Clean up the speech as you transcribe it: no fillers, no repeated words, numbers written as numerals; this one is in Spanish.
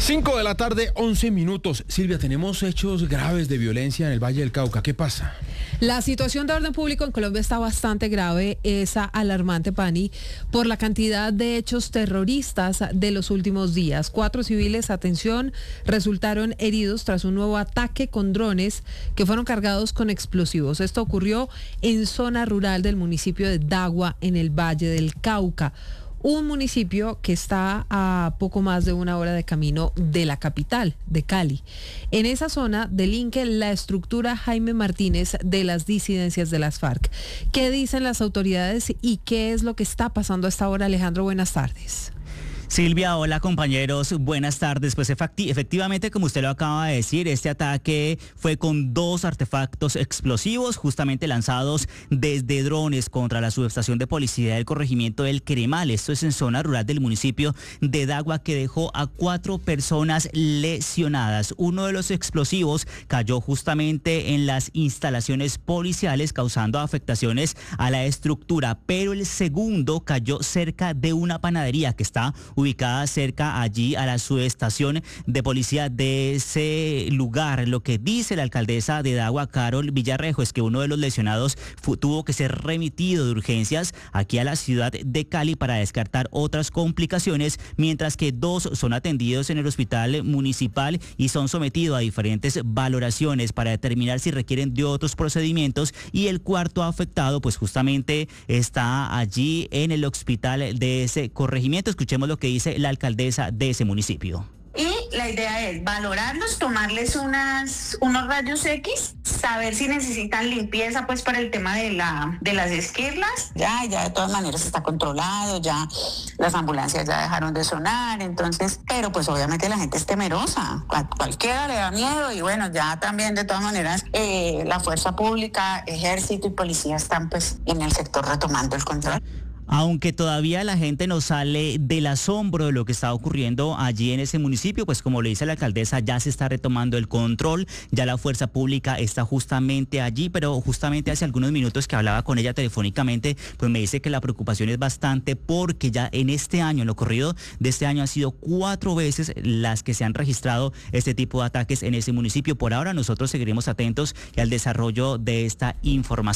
5 de la tarde, 11 minutos. Silvia, tenemos hechos graves de violencia en el Valle del Cauca. ¿Qué pasa? La situación de orden público en Colombia está bastante grave, es alarmante, Pani, por la cantidad de hechos terroristas de los últimos días. 4 civiles, atención, resultaron heridos tras un nuevo ataque con drones que fueron cargados con explosivos. Esto ocurrió en zona rural del municipio de Dagua, en el Valle del Cauca. Un municipio que está a poco más de 1 hora de camino de la capital, de Cali. En esa zona delinque la estructura Jaime Martínez de las disidencias de las FARC. ¿Qué dicen las autoridades y qué es lo que está pasando a esta hora? Alejandro, buenas tardes. Silvia, hola compañeros, buenas tardes. Pues efectivamente, como usted lo acaba de decir, este ataque fue con 2 artefactos explosivos justamente lanzados desde drones contra la subestación de policía del corregimiento del Queremal. Esto es en zona rural del municipio de Dagua, que dejó a 4 personas lesionadas. Uno de los explosivos cayó justamente en las instalaciones policiales, causando afectaciones a la estructura, pero el segundo cayó cerca de una panadería que está ubicada cerca allí a la subestación de policía de ese lugar. Lo que dice la alcaldesa de Dagua, Carol Villarrejo, es que uno de los lesionados tuvo que ser remitido de urgencias aquí a la ciudad de Cali para descartar otras complicaciones, mientras que 2 son atendidos en el hospital municipal y son sometidos a diferentes valoraciones para determinar si requieren de otros procedimientos, y el cuarto afectado pues justamente está allí en el hospital de ese corregimiento. Escuchemos lo que dice la alcaldesa de ese municipio. Y la idea es valorarlos, tomarles unos rayos X, saber si necesitan limpieza pues para el tema de las esquirlas. Ya de todas maneras está controlado, ya las ambulancias ya dejaron de sonar, entonces, pero pues obviamente la gente es temerosa, a cualquiera le da miedo, y bueno, ya también de todas maneras la fuerza pública, ejército y policía están pues en el sector retomando el control. Aunque todavía la gente no sale del asombro de lo que está ocurriendo allí en ese municipio, pues como le dice la alcaldesa, ya se está retomando el control, ya la fuerza pública está justamente allí, pero justamente hace algunos minutos que hablaba con ella telefónicamente, pues me dice que la preocupación es bastante porque ya en este año, en lo corrido de este año, han sido 4 veces las que se han registrado este tipo de ataques en ese municipio. Por ahora nosotros seguiremos atentos al desarrollo de esta información.